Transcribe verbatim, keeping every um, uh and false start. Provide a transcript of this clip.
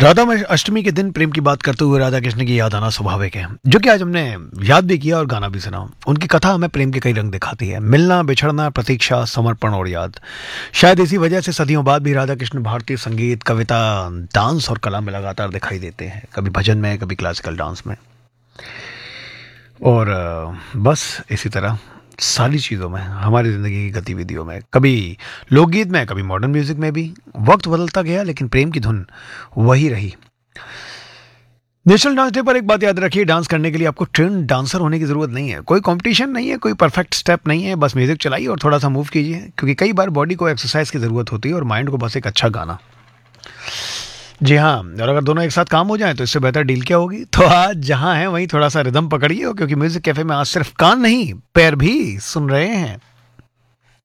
राधा में अष्टमी के दिन प्रेम की बात करते हुए राधा कृष्ण की याद आना स्वाभाविक है, जो कि आज हमने याद भी किया और गाना भी सुना। उनकी कथा हमें प्रेम के कई रंग दिखाती है, मिलना, बिछड़ना, प्रतीक्षा, समर्पण और याद। शायद इसी वजह से सदियों बाद भी राधा कृष्ण भारतीय संगीत, कविता, डांस और कला में लगातार दिखाई देते हैं, कभी भजन में, कभी क्लासिकल डांस में। और अ, बस इसी तरह सारी चीज़ों में, हमारी ज़िंदगी की गतिविधियों में, कभी लोकगीत में, कभी मॉडर्न म्यूजिक में भी वक्त बदलता गया, लेकिन प्रेम की धुन वही रही। नेशनल डांस डे पर एक बात याद रखिए, डांस करने के लिए आपको ट्रेन डांसर होने की ज़रूरत नहीं है, कोई कंपटीशन नहीं है, कोई परफेक्ट स्टेप नहीं है। बस म्यूजिक चलाइए और थोड़ा सा मूव कीजिए, क्योंकि कई बार बॉडी को एक्सरसाइज की ज़रूरत होती है और माइंड को बस एक अच्छा गाना। जी हाँ, और अगर दोनों एक साथ काम हो जाए तो इससे बेहतर डील क्या होगी। तो आज जहाँ हैं वहीं थोड़ा सा रिदम पकड़िए, क्योंकि म्यूजिक कैफे में आज सिर्फ कान नहीं, पैर भी सुन रहे हैं।